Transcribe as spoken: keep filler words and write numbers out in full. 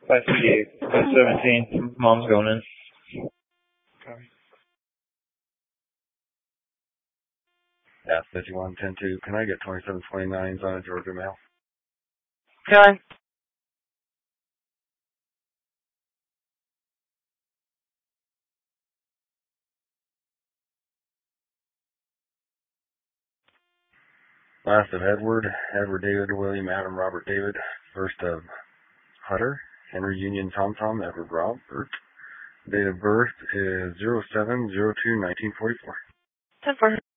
five fifty-eight, five seventeen. Mom's going in. Copy. Yeah, fifty-one ten two. Can I get twenty-seven twenty-nines on a Georgia mail? Okay. Last of Edward, Edward David William Adam Robert David. First of Hutter, Henry Union Tom Tom Edward Robert. Date of birth is zero seven zero two nineteen forty-four. ten four.